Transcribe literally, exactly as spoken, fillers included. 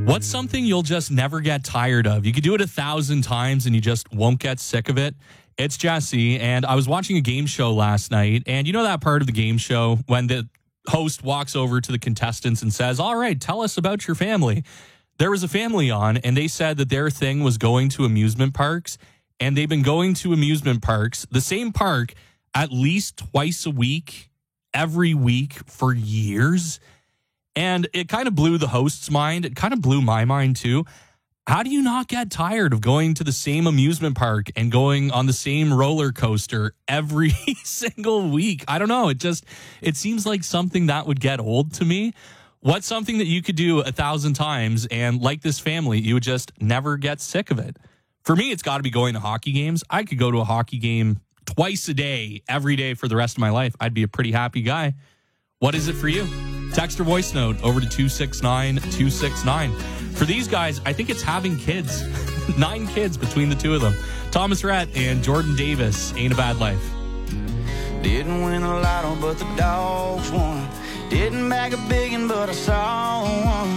What's something you'll just never get tired of? You could do it a thousand times and you just won't get sick of it. It's Jesse, and I was watching a game show last night, and you know that part of the game show when the host walks over to the contestants and says, all right, tell us about your family. There was a family on, and they said that their thing was going to amusement parks, and they've been going to amusement parks, the same park, at least twice a week, every week for years. And it kind of blew the host's mind. It kind of blew my mind too. How do you not get tired of going to the same amusement park and going on the same roller coaster every single week? I don't know. It just, it seems like something that would get old to me. What's something that you could do a thousand times and, like this family, you would just never get sick of it? For me, it's got to be going to hockey games. I could go to a hockey game twice a day, every day for the rest of my life. I'd be a pretty happy guy. What is it for you? Text or voice note over to two six nine two six nine. For these guys, I think it's having kids. Nine kids between the two of them. Thomas Rhett and Jordan Davis, Ain't a Bad Life. Didn't win a lotto, but the dogs won. Didn't bag a biggin', but I saw one.